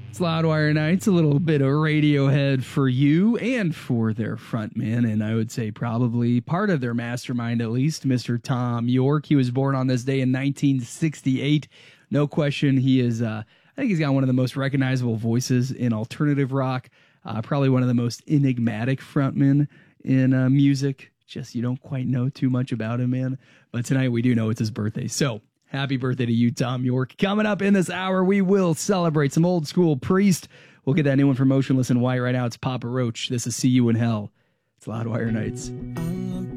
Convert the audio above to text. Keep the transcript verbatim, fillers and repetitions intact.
It's Loudwire Nights, a little bit of Radiohead for you and for their frontman, and I would say probably part of their mastermind at least, Mister Tom York. He was born on this day in nineteen sixty-eight. No question, he is, uh, I think he's got one of the most recognizable voices in alternative rock, uh, probably one of the most enigmatic frontmen in uh, music. Just you don't quite know too much about him, man. But tonight we do know it's his birthday, so happy birthday to you, Tom York. Coming up in this hour, we will celebrate some old school Priest. We'll get that new one from Motionless in White right now. It's Papa Roach. This is See You in Hell. It's Loudwire Nights.